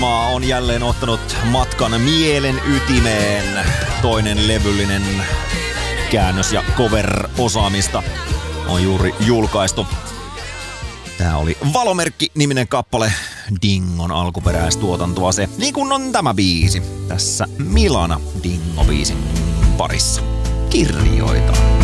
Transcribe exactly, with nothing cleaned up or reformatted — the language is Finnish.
Maa on jälleen ottanut matkan mielen ytimeen. Toinen levyllinen käännös- ja cover-osaamista on juuri julkaistu. Tää oli Valomerkki-niminen kappale, Dingon alkuperäistuotantoa se, niin kuin on tämä biisi. Tässä Milana Dingo-biisin parissa. Kirjoita.